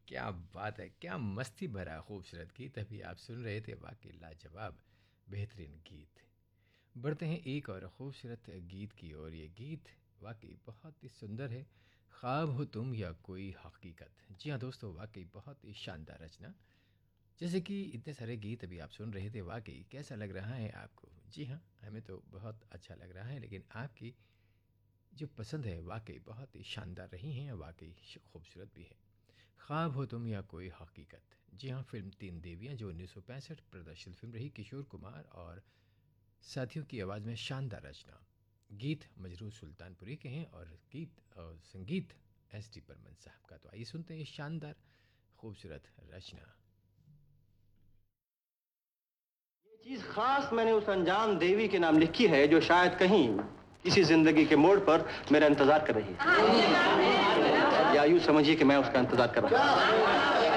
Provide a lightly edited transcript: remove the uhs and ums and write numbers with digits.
क्या बात है! क्या मस्ती भरा खूबसूरत गीत अभी आप सुन रहे थे, वाक़ई लाजवाब, बेहतरीन गीत। बढ़ते हैं एक और खूबसूरत गीत की ओर, ये गीत वाक़ई बहुत ही सुंदर है, ख्वाब हो तुम या कोई हकीकत। जी हाँ दोस्तों, वाक़ई बहुत ही शानदार रचना। जैसे कि इतने सारे गीत अभी आप सुन रहे थे, वाक़ई कैसा लग रहा है आपको? जी हाँ, हमें तो बहुत अच्छा लग रहा है, लेकिन आपकी जो पसंद है वाक़ई बहुत ही शानदार रही हैं, वाक़ई खूबसूरत भी है। ख्वाब हो तुम या कोई हकीकत। जी हाँ, फ़िल्म तीन देवियाँ जो 1965 प्रदर्शित फ़िल्म रही, किशोर कुमार और साथियों की आवाज़ में शानदार रचना। गीत मजरूह सुल्तानपुरी के हैं और गीत और संगीत एस डी बर्मन साहब का। तो आइए सुनते हैं ये शानदार खूबसूरत रचना। ये चीज खास मैंने उस अनजान देवी के नाम लिखी है जो शायद कहीं किसी जिंदगी के मोड़ पर मेरा इंतजार कर रही है, या यूं समझिए कि मैं उसका इंतजार कर रहा हूं।